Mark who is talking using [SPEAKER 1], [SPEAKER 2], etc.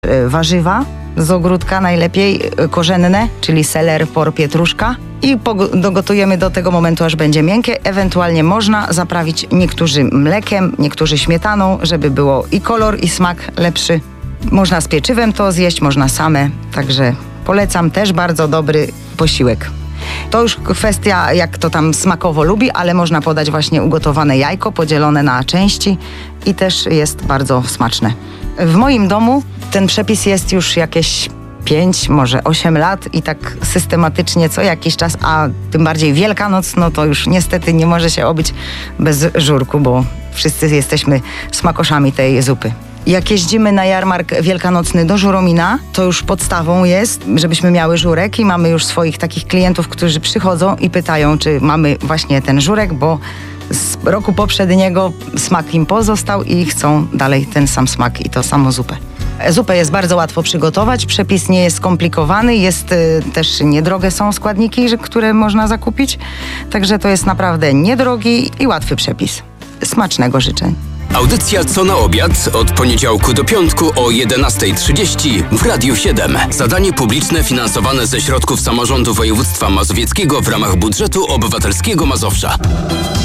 [SPEAKER 1] Warzywa z ogródka, najlepiej korzenne, czyli seler, por, pietruszka. I dogotujemy do tego momentu, aż będzie miękkie. Ewentualnie można zaprawić niektórzy mlekiem, niektórzy śmietaną, żeby było i kolor, i smak lepszy. Można z pieczywem to zjeść, można same. Także polecam, też bardzo dobry posiłek. To już kwestia, jak to tam smakowo lubi, ale można podać właśnie ugotowane jajko podzielone na części i też jest bardzo smaczne. W moim domu ten przepis jest już jakieś 5, może 8 lat i tak systematycznie co jakiś czas, a tym bardziej Wielkanoc, no to już niestety nie może się obyć bez żurku, bo wszyscy jesteśmy smakoszami tej zupy. Jak jeździmy na jarmark wielkanocny do Żuromina, to już podstawą jest, żebyśmy miały żurek i mamy już swoich takich klientów, którzy przychodzą i pytają, czy mamy właśnie ten żurek, bo z roku poprzedniego smak im pozostał i chcą dalej ten sam smak i to samo zupę. Zupę jest bardzo łatwo przygotować, przepis nie jest skomplikowany, jest też niedrogie są składniki, które można zakupić, także to jest naprawdę niedrogi i łatwy przepis. Smacznego życzę.
[SPEAKER 2] Audycja Co na obiad od poniedziałku do piątku o 11:30 w Radiu 7. Zadanie publiczne finansowane ze środków samorządu województwa mazowieckiego w ramach budżetu obywatelskiego Mazowsza.